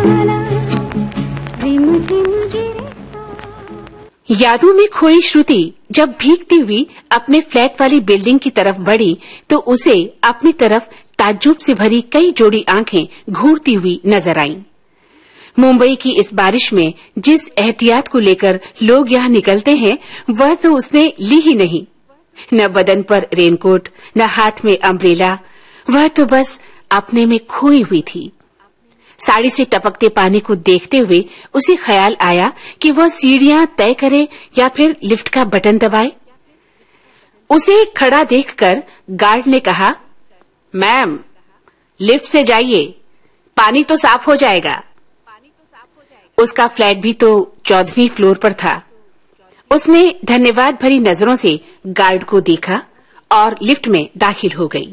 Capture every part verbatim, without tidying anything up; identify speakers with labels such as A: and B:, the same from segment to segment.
A: यादों में खोई श्रुति जब भीगती हुई अपने फ्लैट वाली बिल्डिंग की तरफ बढ़ी तो उसे अपनी तरफ ताज्जुब से भरी कई जोड़ी आंखें घूरती हुई नजर आईं। मुंबई की इस बारिश में जिस एहतियात को लेकर लोग यहाँ निकलते हैं वह तो उसने ली ही नहीं। न बदन पर रेनकोट, न हाथ में अम्ब्रेला, वह तो बस अपने में खोई हुई थी। साड़ी से टपकते पानी को देखते हुए उसे ख्याल आया कि वह सीढ़ियां तय करे या फिर लिफ्ट का बटन दबाए। उसे खड़ा देखकर गार्ड ने कहा, मैम लिफ्ट से जाइए, पानी तो साफ हो जाएगा। उसका फ्लैट भी तो चौदहवीं फ्लोर पर था। उसने धन्यवाद भरी नजरों से गार्ड को देखा और लिफ्ट में दाखिल हो गई।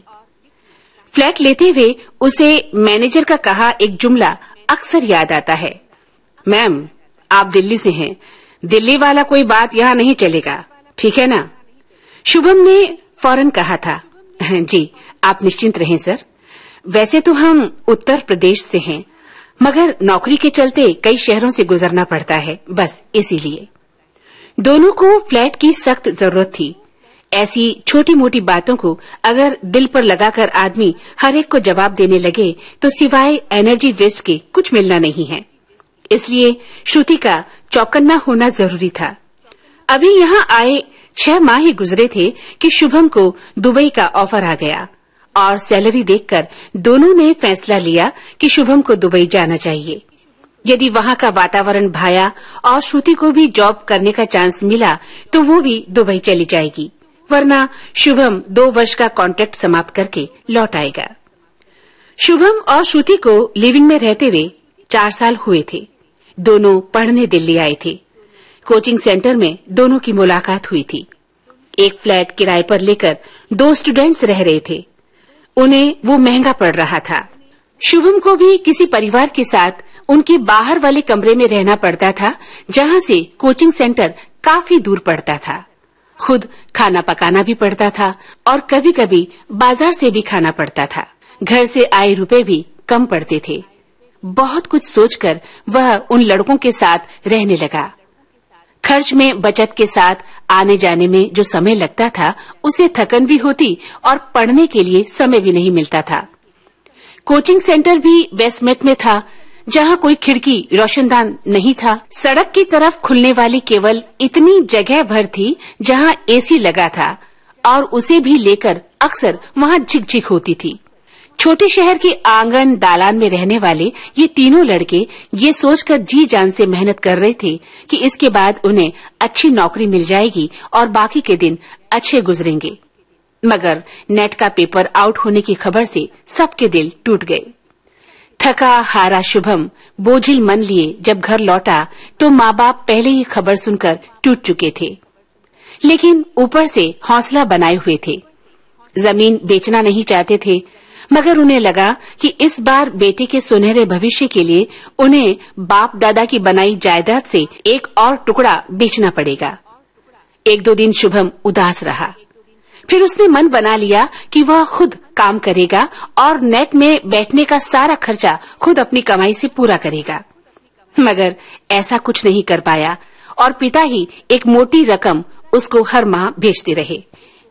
A: फ्लैट लेते हुए उसे मैनेजर का कहा एक जुमला अक्सर याद आता है, मैम आप दिल्ली से हैं, दिल्ली वाला कोई बात यहाँ नहीं चलेगा, ठीक है ना? शुभम ने फौरन कहा था, जी आप निश्चिंत रहें सर, वैसे तो हम उत्तर प्रदेश से हैं, मगर नौकरी के चलते कई शहरों से गुजरना पड़ता है, बस इसीलिए। दोनों को फ्लैट की सख्त जरूरत थी। ऐसी छोटी मोटी बातों को अगर दिल पर लगाकर आदमी हर एक को जवाब देने लगे तो सिवाय एनर्जी वेस्ट के कुछ मिलना नहीं है। इसलिए श्रुति का चौकन्ना होना जरूरी था। अभी यहाँ आए छह माह ही गुजरे थे कि शुभम को दुबई का ऑफर आ गया और सैलरी देखकर दोनों ने फैसला लिया कि शुभम को दुबई जाना चाहिए। यदि वहाँ का वातावरण भाया और श्रुति को भी जॉब करने का चांस मिला तो वो भी दुबई चली जाएगी, वरना शुभम दो वर्ष का कॉन्ट्रैक्ट समाप्त करके लौट आएगा। शुभम और श्रुति को लिविंग में रहते हुए चार साल हुए थे। दोनों पढ़ने दिल्ली आए थे। कोचिंग सेंटर में दोनों की मुलाकात हुई थी। एक फ्लैट किराए पर लेकर दो स्टूडेंट्स रह रहे थे। उन्हें वो महंगा पड़ रहा था। शुभम को भी किसी परिवार के साथ उनके बाहर वाले कमरे में रहना पड़ता था, जहाँ से कोचिंग सेंटर काफी दूर पड़ता था। खुद खाना पकाना भी पड़ता था और कभी कभी बाजार से भी खाना पड़ता था। घर से आए रुपए भी कम पड़ते थे। बहुत कुछ सोचकर वह उन लड़कों के साथ रहने लगा। खर्च में बचत के साथ आने जाने में जो समय लगता था उसे थकन भी होती और पढ़ने के लिए समय भी नहीं मिलता था। कोचिंग सेंटर भी बेसमेंट में था, जहाँ कोई खिड़की रोशनदान नहीं था। सड़क की तरफ खुलने वाली केवल इतनी जगह भर थी जहाँ एसी लगा था और उसे भी लेकर अक्सर वहाँ झिकझिक होती थी। छोटे शहर के आंगन दालान में रहने वाले ये तीनों लड़के ये सोचकर जी जान से मेहनत कर रहे थे कि इसके बाद उन्हें अच्छी नौकरी मिल जाएगी और बाकी के दिन अच्छे गुजरेंगे। मगर नेट का पेपर आउट होने की खबर से सबके दिल टूट गए। थका हारा शुभम बोझिल मन लिए जब घर लौटा तो माँ बाप पहले ही खबर सुनकर टूट चुके थे, लेकिन ऊपर से हौसला बनाए हुए थे। जमीन बेचना नहीं चाहते थे, मगर उन्हें लगा कि इस बार बेटे के सुनहरे भविष्य के लिए उन्हें बाप दादा की बनाई जायदाद से एक और टुकड़ा बेचना पड़ेगा। एक दो दिन शुभम उदास रहा। फिर उसने मन बना लिया कि वह खुद काम करेगा और नेट में बैठने का सारा खर्चा खुद अपनी कमाई से पूरा करेगा। मगर ऐसा कुछ नहीं कर पाया और पिता ही एक मोटी रकम उसको हर माह भेजते रहे।